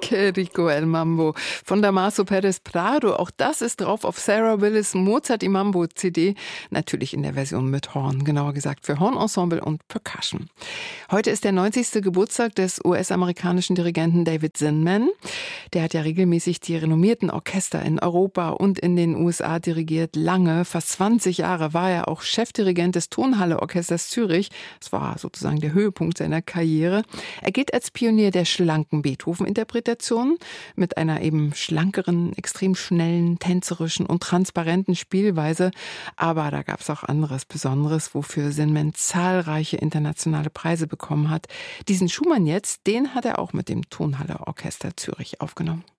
Que rico el Mambo von Damaso Pérez Prado. Auch das ist drauf auf Sarah Willis Mozart y Mambo CD. Natürlich in der Version mit Horn, genauer gesagt für Hornensemble und Percussion. Heute ist der 90. Geburtstag des US-amerikanischen Dirigenten David Zinman. Der hat ja regelmäßig die renommierten Orchester in Europa und in den USA dirigiert. Lange, fast 20 Jahre, war er auch Chefdirigent des Tonhalle-Orchesters Zürich. Das war sozusagen der Höhepunkt seiner Karriere. Er gilt als Pionier der schlanken Beethoven-Interpretation mit einer eben schlankeren, extrem schnellen, tänzerischen und transparenten Spielweise. Aber da gab es auch anderes Besonderes, wofür Zinman zahlreiche internationale Preise bekommen hat. Diesen Schumann jetzt, den hat er auch mit dem Tonhalle-Orchester Zürich aufgenommen.